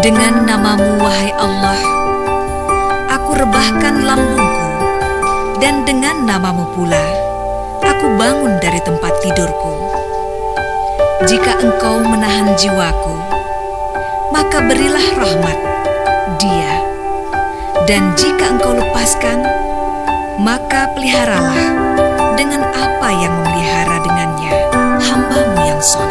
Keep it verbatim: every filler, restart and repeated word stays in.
Dengan namamu, wahai Allah, aku rebahkan lambungku, dan dengan namamu pula, aku bangun dari tempat tidurku. Jika engkau menahan jiwaku, maka berilah rahmat dia. Dan jika engkau lepaskan, maka peliharalah dengan apa yang memelihara dengannya hamba-Mu yang soleh.